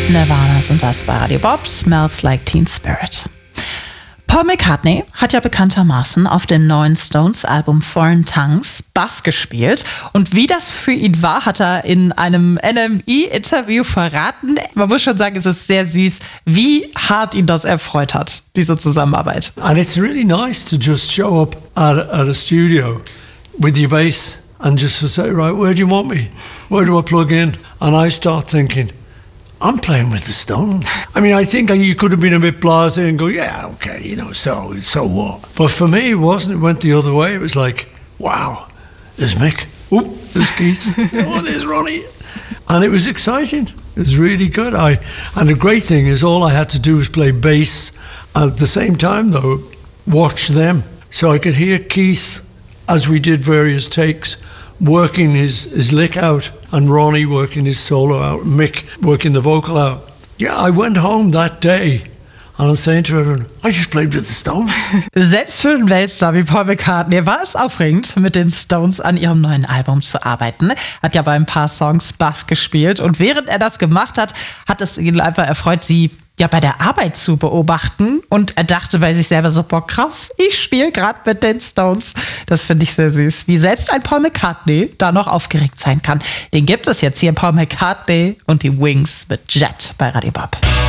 Nirvana sind das bei Radio Bob, Smells Like Teen Spirit. Paul McCartney hat ja bekanntermaßen auf dem neuen Stones-Album Foreign Tongues Bass gespielt. Und wie das für ihn war, hat er in einem NME-Interview verraten. Man muss schon sagen, es ist sehr süß, wie hart ihn das erfreut hat, diese Zusammenarbeit. And it's really nice to just show up at a studio with your bass and just to say, right, where do you want me? Where do I plug in? And I start thinking, I'm playing with the Stones. I mean, I think you could have been a bit blasé and go, yeah, okay, you know, so what? But for me, it wasn't. It went the other way. It was like, wow, there's Mick. Oop, there's Keith. Oh, there's Ronnie. And it was exciting. It was really good. And the great thing is all I had to do was play bass. At the same time, though, watch them. So I could hear Keith, as we did various takes, working his lick out, and Ronnie working his solo out, Mick working the vocal out. Yeah, I went home that day and I was saying to everyone, I just played with the Stones. Selbst für einen Weltstar wie Paul McCartney war es aufregend, mit den Stones an ihrem neuen Album zu arbeiten. Hat ja bei ein paar Songs Bass gespielt und während er das gemacht hat, hat es ihn einfach erfreut, sie ja bei der Arbeit zu beobachten, und er dachte bei sich selber so, boah, krass, ich spiele gerade mit den Stones. Das finde ich sehr süß, wie selbst ein Paul McCartney da noch aufgeregt sein kann. Den gibt es jetzt hier, Paul McCartney und die Wings mit Jet bei Radio Bob.